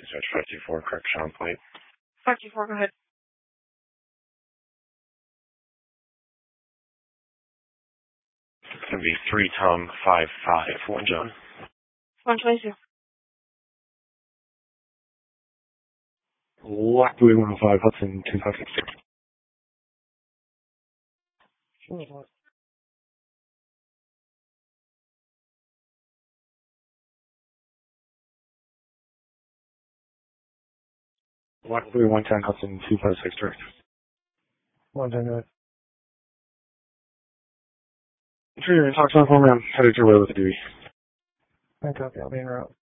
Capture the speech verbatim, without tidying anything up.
Dispatch five two four, correct Sean plate. five two four, go ahead. It's going to be three Tom five five, one John. one twenty-two. Lockwood one oh five, Hudson two five six six. Lockwood one ten, Hudson two five six direct. one ten, go ahead. Sure, you're in talks on phone, I'm headed your way with the duty. I copy, I'll be en route.